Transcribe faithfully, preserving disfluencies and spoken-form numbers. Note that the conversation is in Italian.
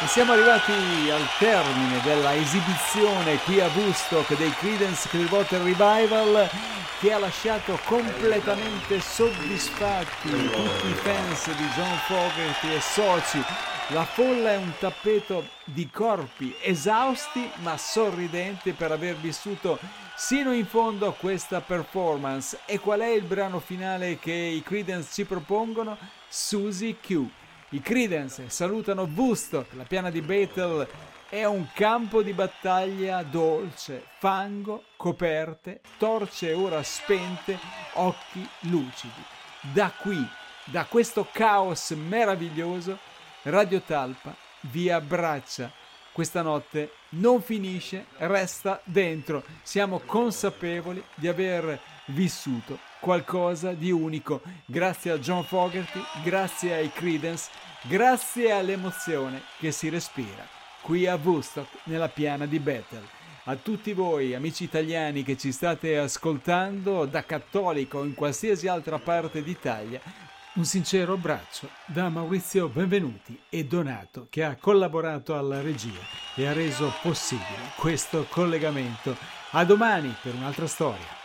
E siamo arrivati al termine della esibizione qui a Woodstock dei Creedence Clearwater Revival, che ha lasciato completamente soddisfatti tutti i fans di John Fogerty e soci. La folla è un tappeto di corpi esausti ma sorridenti per aver vissuto sino in fondo questa performance. E qual è il brano finale che i Creedence ci propongono? Susie Q. I Creedence salutano Woodstock, la piana di Bethel è un campo di battaglia dolce, fango, coperte, torce ora spente, occhi lucidi. Da qui, da questo caos meraviglioso, Radio Talpa vi abbraccia. Questa notte non finisce, resta dentro. Siamo consapevoli di aver vissuto qualcosa di unico. Grazie a John Fogerty, grazie ai Creedence, grazie all'emozione che si respira qui a Woodstock, nella piana di Bethel. A tutti voi, amici italiani che ci state ascoltando da Cattolico o in qualsiasi altra parte d'Italia, un sincero abbraccio da Maurizio Benvenuti e Donato, che ha collaborato alla regia e ha reso possibile questo collegamento. A domani per un'altra storia.